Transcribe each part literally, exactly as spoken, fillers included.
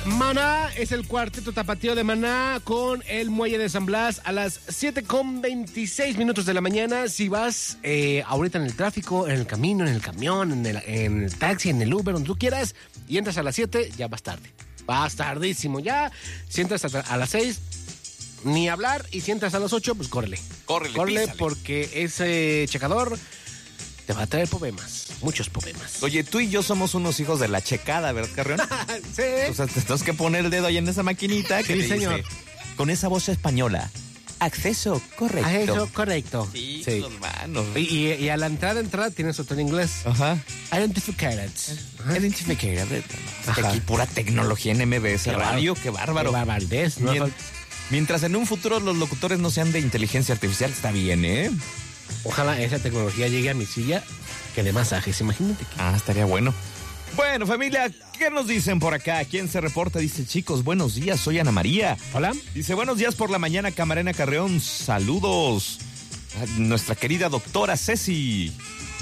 Maná es el cuarteto tapatío de Maná con el Muelle de San Blas a las siete con veintiséis minutos de la mañana. Si vas eh, ahorita en el tráfico, en el camino, en el camión, en el, en el taxi, en el Uber, donde tú quieras, y entras a las siete, ya vas tarde. Vas tardísimo ya. Si entras a, a las seis, ni hablar. Y si entras a las ocho, pues córrele. Córrele, Córrele, písale. porque ese checador te va a traer problemas. Muchos problemas. Oye, tú y yo somos unos hijos de la checada, ¿verdad, Carrión? Sí. O sea, te tenemos que poner el dedo ahí en esa maquinita que Sí, te señor. dice, con esa voz española, acceso correcto. Ah, eso, correcto. Sí, Sí. los manos. Y, y, y a la entrada, entrada tienes otro en inglés. Ajá. Identificated. Identificated. Ajá. Aquí pura tecnología en M B S Qué Radio, bárbaro. qué bárbaro. Qué barbardez, ¿no? Mien- Mientras en un futuro los locutores no sean de inteligencia artificial, está bien, ¿eh? Ojalá esa tecnología llegue a mi silla que de masajes. Imagínate que... Ah, estaría bueno. Bueno, familia, ¿qué nos dicen por acá? ¿Quién se reporta? Dice, chicos, buenos días, soy Ana María. Hola. Dice, buenos días por la mañana, Camarena Carreón, saludos. A nuestra querida doctora Ceci.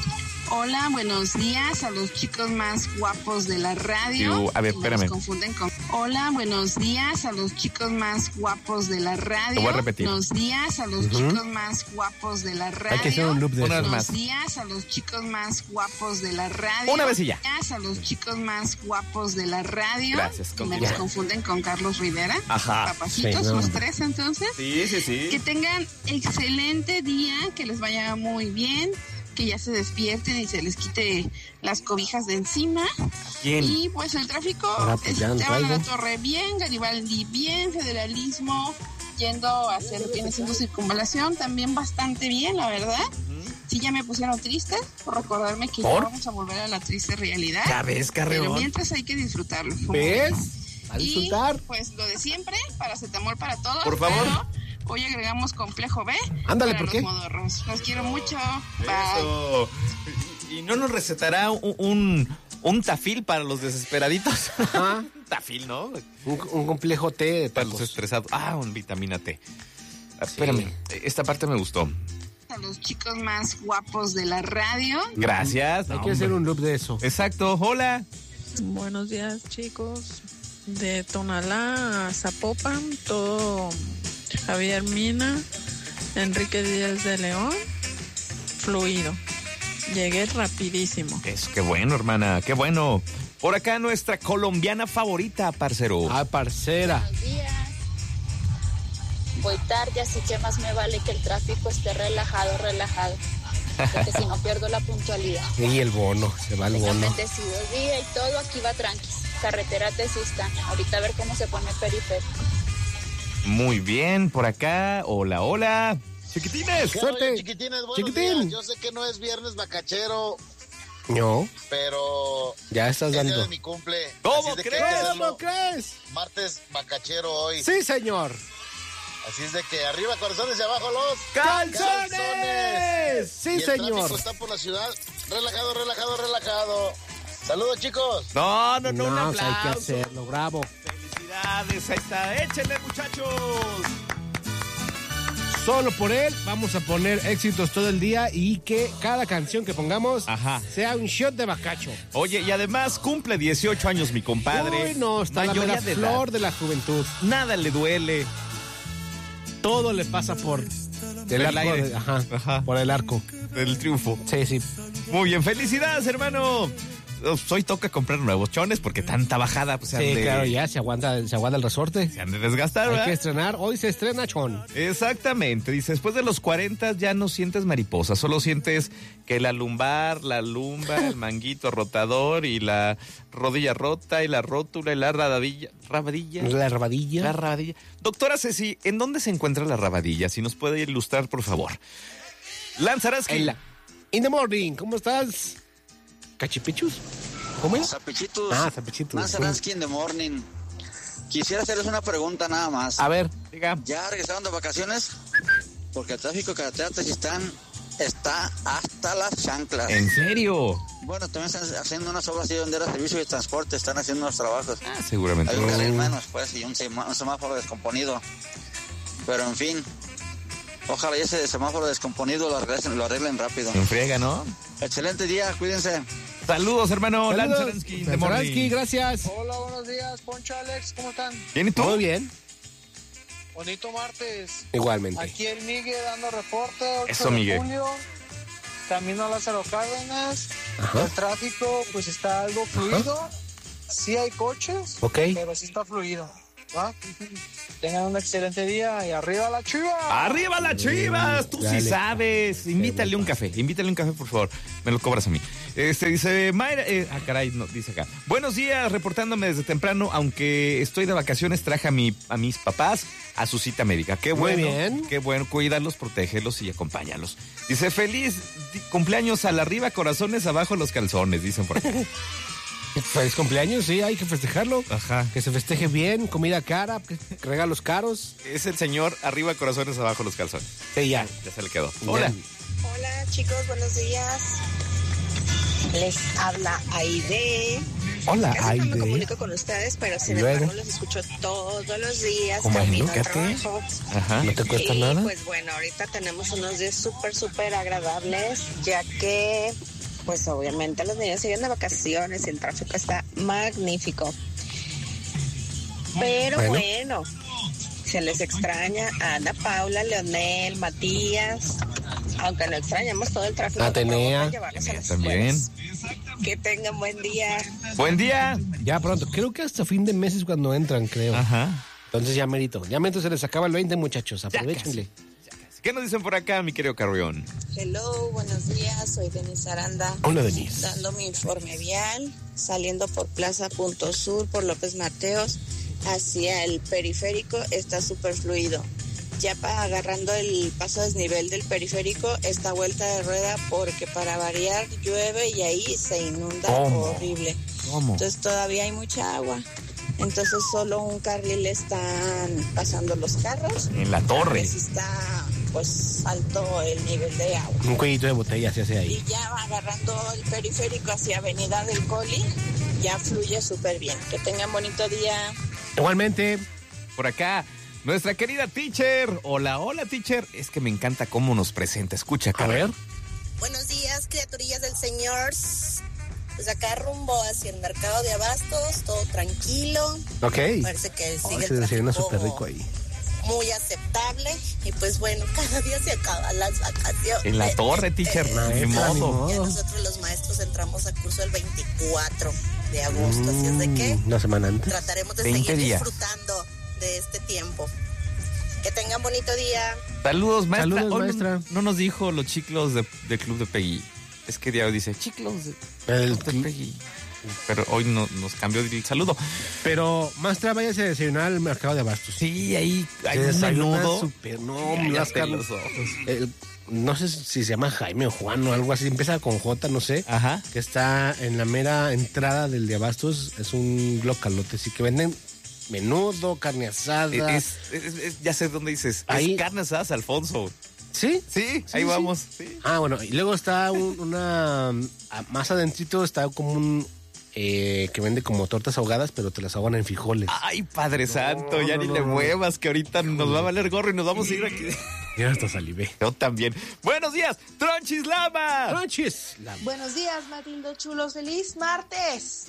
Hola, buenos días a los chicos más guapos de la radio. Yo, a ver, Y espérame. los confunden con... Hola, buenos días a los chicos más guapos de la radio. Lo voy a repetir. Buenos días a los Ujú. chicos más guapos de la radio. Hay que hacer un loop de Una eso. vez Buenos más. días a los chicos más guapos de la radio. Una vez y ya. Buenos días a los chicos más guapos de la radio. Gracias, Y me contigo. los confunden con Carlos Rivera. Ajá. Papacitos, Sí, no. los tres entonces. Sí, sí, Que sí. tengan excelente día, que les vaya muy bien, que ya se despierten y se les quite las cobijas de encima. ¿Quién? Y pues el tráfico, Ahora, pues, ya no Esteban a la traigo. Torre bien, Garibaldi bien, Federalismo yendo a hacer lo que viene siendo circunvalación también bastante bien, la verdad. Sí, ya me pusieron triste por recordarme que ¿Por? ya vamos a volver a la triste realidad. Ya ves, Pero Carreón. mientras hay que disfrutarlo. como ¿Ves? ven. A Y disfrutar. pues lo de siempre, paracetamol para todos. Por favor. pero hoy agregamos complejo B. Ándale, para ¿por los qué? modorros. Los quiero mucho. Bye. Eso. ¿Y y no nos recetará un, un, un tafil para los desesperaditos? Ajá. Tafil, ¿no? Un, un complejo té de Para los tacos. estresados. Ah, un vitamina T. Ah, Espérame, esta parte me gustó. A los chicos más guapos de la radio. Gracias. Hay No, que hacer hombre. un loop de eso. Exacto, hola. Buenos días, chicos. De Tonalá a Zapopan, todo Javier Mina, Enrique Díaz de León, fluido. Llegué rapidísimo. Es que bueno, hermana, qué bueno. Por acá nuestra colombiana favorita, parcero. Ah, parcera. Buenos días. Voy tarde, así que más me vale que el tráfico esté relajado, relajado. Porque si no pierdo la puntualidad. Y el bono. Se va el Tengan bono. bendecido día y todo aquí va tranqui. Carretera Tesistán. Ahorita a ver cómo se pone el periférico. Muy bien, por acá. Hola, hola. Chiquitines. Suerte. Oye, chiquitines, buenos Chiquitín. días. Yo sé que no es viernes bacachero, No, pero ya estás es día dando. de mi cumple. ¿Cómo Así es de que crees? hay que ¿Cómo hacerlo crees? martes bacachero hoy. Sí, señor. Así es de que arriba corazones y abajo los ¡Calzones! Sí, Y el señor. tráfico está por la ciudad. Relajado, relajado, relajado. Saludos, chicos. No, no, no, un No, pues hay que aplauso. hacerlo, bravo. Felicidades, ahí está. Échenle, muchachos. Solo por él vamos a poner éxitos todo el día y que cada canción que pongamos Ajá. sea un shot de bacacho. Oye, y además cumple dieciocho años mi compadre. Uy, no, está la Mayoría mera de flor edad. de la juventud. Nada le duele. Todo le pasa por el El arco. aire. de- ajá, Ajá. por el arco. El triunfo. Sí, sí. Muy bien, felicidades, hermano. Hoy toca comprar nuevos chones porque tanta bajada pues, se han Sí, de, claro, ya se aguanta, se aguanta el resorte. se han de desgastar, Hay ¿verdad? que estrenar. Hoy se estrena Chon. Exactamente, dice, después de los cuarenta ya no sientes mariposa, solo sientes que la lumbar, la lumba, el manguito rotador y la rodilla rota y la rótula y la rabadilla. ¿Rabadilla? La rabadilla. La rabadilla. Doctora Ceci, ¿en dónde se encuentra la rabadilla? Si nos puede ilustrar, por favor. Lanzaraski. En la- In the morning, ¿cómo estás? ¿Cachipichus? ¿Cómo es? Zapichitos. Ah, Zapichitos. Mazaransky in the morning. Quisiera hacerles una pregunta nada más. A ver. Diga. ¿Ya regresaron de vacaciones? Porque el tráfico de carretera Tezistán está hasta las chanclas. ¿En serio? Bueno, también están haciendo unas obras ahí donde era servicio de transporte, están haciendo unos trabajos. Ah, seguramente. Hay un carril menos, pues, y un, semá- un semáforo descomponido. Pero en fin, ojalá y ese semáforo descomponido lo arreglen, lo arreglen rápido. En friega, ¿no? Excelente día, cuídense. Saludos, hermano. Saludos. Lance Aransky, de Morning. Aransky, gracias. Hola, buenos días, Poncho, Alex, ¿cómo están? ¿Bien y tú? Todo bien. Bonito martes. Igualmente. Aquí el Miguel dando reporte. ocho Eso, de Miguel. julio, camino a Lázaro Cárdenas. Ajá. El tráfico pues está algo fluido. Sí hay coches, Ok. pero sí está fluido. ¿Va? Tengan un excelente día y arriba la chiva. ¡Arriba las Chivas! Tú Dale. sí sabes. Invítale un café. Invítale un café, por favor. Me lo cobras a mí. Este dice Mayra. Eh, ah, caray, no, dice acá. Buenos días, reportándome desde temprano. Aunque estoy de vacaciones, traje a, mi, a mis papás a su cita médica. Qué Muy bueno. bien. Qué bueno. Cuídalos, protégelos y acompáñalos. Dice feliz di- cumpleaños al arriba, corazones abajo los calzones, dicen por acá. Feliz cumpleaños, sí, hay que festejarlo. Ajá. Que se festeje bien, comida cara, que- regalos caros. Es el señor arriba, corazones abajo los calzones. Sí, ya. Ya se le quedó. Hola. Hola chicos, buenos días. Les habla Aide. Hola, Casi no me Aide. comunico con ustedes, pero sin Luego. embargo los escucho todos los días Bueno, camino al fíjate. trabajo. Ajá. ¿No te cuesta y nada? pues bueno, ahorita tenemos unos días súper, súper agradables, ya que pues obviamente los niños siguen de vacaciones y el tráfico está magnífico. Pero Bueno. bueno, se les extraña a Ana Paula, Leonel, Matías, aunque no extrañamos todo el tráfico. Atenea. que provoca llevarlos a las También. escuelas. Que tengan buen día. Buen día. Ya pronto. Creo que hasta fin de mes es cuando entran, creo. Ajá. Entonces ya merito. Ya merito se les acaba el veinte, muchachos. Aprovechenle. ¿Qué nos dicen por acá, mi querido Carrión? Hello, buenos días, soy Denise Aranda. Hola, Denise. Dando mi informe vial, saliendo por Plaza Punto Sur, por López Mateos, hacia el periférico, está súper fluido. Ya para agarrando el paso a desnivel del periférico, está vuelta de rueda porque para variar llueve y ahí se inunda ¿Cómo? horrible. ¿Cómo? Entonces todavía hay mucha agua. Entonces solo un carril están pasando los carros. En la A torre. ver si está pues alto el nivel de agua. Un cuellito de botella se hace ahí. Y ya va agarrando el periférico hacia Avenida del Coli, ya fluye súper bien. Que tengan bonito día. Igualmente. Por acá, nuestra querida teacher. Hola, hola, teacher. Es que me encanta cómo nos presenta. Escucha, A Carrión. ver. Buenos días, criaturillas del Señor. Pues acá rumbo hacia el mercado de abastos, todo tranquilo. Ok. Parece que Ay, sigue se el desayuna tráfico súper rico ahí. muy aceptable. Y pues bueno, cada día se acaban las vacaciones. En la torre, teacher. Eh, Ni Maestra, ni modo. modo. Ya nosotros los maestros entramos a curso el veinticuatro de agosto, así es de que Mm, Una semana antes. trataremos de veinte seguir días. disfrutando de este tiempo. Que tengan bonito día. Saludos, maestra. Saludos, Hoy no- maestra. No, nos dijo los chiclos de, del club de Peggy. Es que diario dice chiclos de, El club de Peggy. Pero hoy no, nos cambió el saludo. Pero, maestra, váyase a desayunar al mercado de abastos. Sí, ahí hay Se un desayuna menudo. súper- no, Cállate las carnes. los ojos. El- no sé si se llama Jaime o Juan o algo así. Empieza con J, no sé. Ajá. Que está en la mera entrada del de abastos. Es un localote. Sí, que venden menudo, carne asada. Es, es- es- ya sé dónde dices. Ahí- Es carne asadas, Alfonso. ¿Sí? Sí, Sí, ahí sí. vamos. Sí. Ah, bueno, y luego está un- una. ah, Más adentrito está como un. eh, que vende como tortas ahogadas, pero te las ahogan en frijoles. Ay, Padre Santo, ya no, ni no, le no. muevas, que ahorita nos va a valer gorro y nos vamos a ir aquí. Ya hasta salivé. Yo también. Buenos días, Tronchis Lama. Tronchis. La- Buenos días, Matildo Chulos. Feliz martes.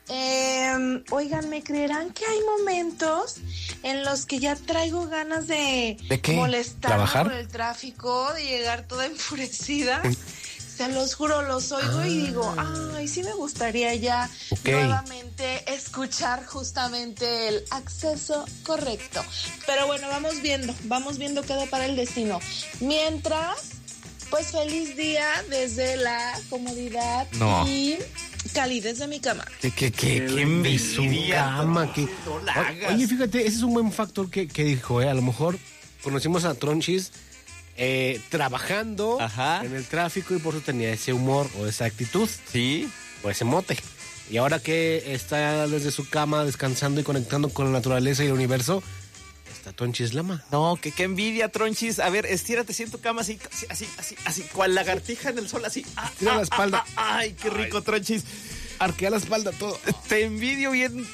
Eh, oigan, ¿me creerán que hay momentos en los que ya traigo ganas de, ¿De qué? molestar ¿Trabajar? por el tráfico, de llegar toda enfurecida? Se los juro, los oigo y digo, ay, sí me gustaría ya Ok. nuevamente escuchar justamente el acceso correcto. Pero bueno, vamos viendo, vamos viendo qué depara el destino. Mientras, pues feliz día desde la comodidad No. y calidez de mi cama. ¿Qué, qué, qué, qué de su envidia, cama, que- no la O- hagas. Oye, fíjate, ese es un buen factor que, que dijo, ¿eh? A lo mejor conocimos a Tronchis eh, trabajando Ajá. en el tráfico y por eso tenía ese humor o esa actitud Sí. o ese mote. Y ahora que está desde su cama descansando y conectando con la naturaleza y el universo, está Tronchis Lama. No, que qué envidia, Tronchis. A ver, estírate así en tu cama, así, así, así, así, así, cual lagartija en el sol, así. Ah, Tira ah, la espalda. ah, ah, ay, qué rico, Tronchis. Arquea la espalda todo. Te envidio bien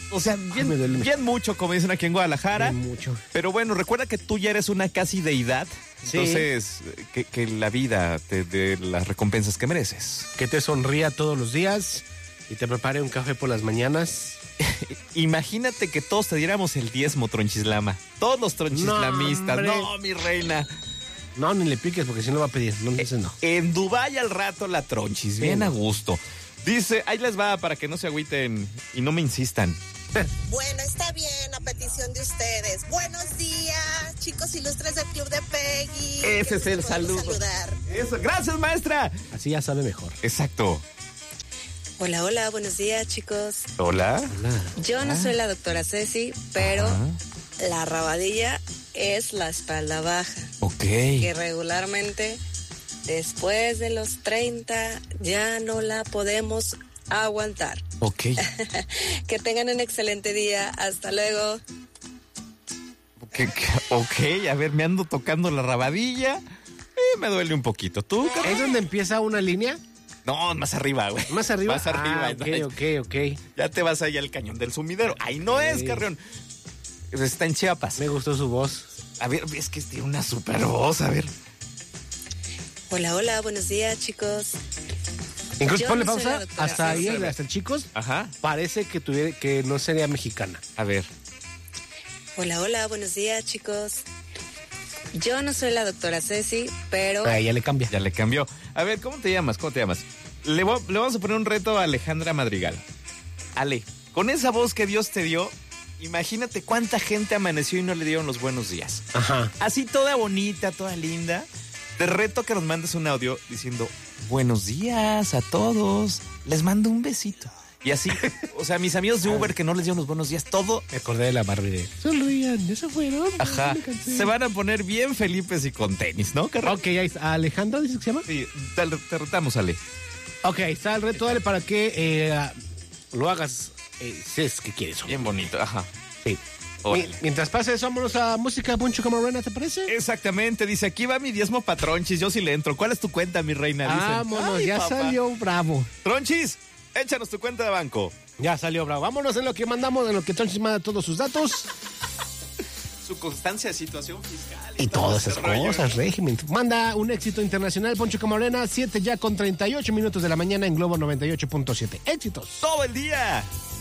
O sea, bien, Ay, me duele. bien mucho, como dicen aquí en Guadalajara. Bien mucho. Pero bueno, recuerda que tú ya eres una casi deidad. Sí. Entonces, que, que la vida te dé las recompensas que mereces. Que te sonría todos los días y te prepare un café por las mañanas. Imagínate que todos te diéramos el diezmo, Tronchislama. Todos los tronchislamistas. No, No, hombre. mi reina. No, ni le piques porque si no va a pedir. No, entonces no. En Dubái al rato la tronchis, bien Sí. a gusto. Dice, ahí les va para que no se agüiten y no me insistan. Bueno, está bien, a petición de ustedes. Buenos días, chicos ilustres del Club de Peggy. Ese es el Podemos saludo. saludar. Eso, gracias, maestra. Así ya sabe mejor. Exacto. Hola, hola, buenos días, chicos. Hola. Yo no Ah. soy la doctora Ceci, pero Ajá. la rabadilla es la espalda baja, Ok. que regularmente después de los treinta ya no la podemos aguantar. Ok. Que tengan un excelente día. Hasta luego. ¿Qué, qué? Ok, a ver, me ando tocando la rabadilla. Eh, me duele un poquito. ¿Tú? ¿Es donde empieza una línea? No, más arriba, güey. ¿Más arriba? Más arriba. Ah, ok, ¿no? ok, ok. Ya te vas ahí al cañón del sumidero. Ahí no es, Ok. Carrión. Está en Chiapas. Me gustó su voz. A ver, es que tiene una super voz, a ver. Hola, hola, buenos días, chicos. Incluso Yo ponle no soy la pausa. doctora Hasta Ceci. ahí, hasta el chicos. Ajá. Parece que tuviera, que no sería mexicana. A ver. Hola, hola, buenos días, chicos. Yo no soy la doctora Ceci, pero Ah, ya le cambia. Ya le cambió. A ver, ¿cómo te llamas? ¿Cómo te llamas? Le, voy- le vamos a poner un reto a Alejandra Madrigal. Ale, con esa voz que Dios te dio, imagínate cuánta gente amaneció y no le dieron los buenos días. Ajá. Así toda bonita, toda linda. Te reto que nos mandes un audio diciendo, buenos días a todos. Les mando un besito. Y así, o sea, mis amigos de Uber que no les dieron los buenos días, todo. Me acordé de la Barbie de... Sonrían, eso fueron. Ajá. Se van a poner bien felipes y con tenis, ¿no, Carlos? Ok, ahí está. ¿Alejandra dice que se llama? Sí, te, te retamos, Ale. Ok, ahí está el reto, dale, para que eh, lo hagas eh, si es que quieres. Bien bonito, ajá. Sí. Órale. Mi- Mientras pase eso, vámonos a música Poncho Camarena, ¿te parece? Exactamente, dice, aquí va mi diezmo patronchis, yo sí le entro. ¿Cuál es tu cuenta, mi reina? Dicen. Vámonos, Ay, ya papá. salió bravo. Tronchis, échanos tu cuenta de banco. Ya salió bravo. Vámonos en lo que mandamos, en lo que Tronchis manda todos sus datos. Su constancia de situación fiscal. Y todo todas ese esas rollo. cosas, régimen. Manda un éxito internacional, Poncho Camarena, siete ya con treinta y ocho minutos de la mañana en Globo noventa y ocho punto siete. ¡Éxitos! Todo el día.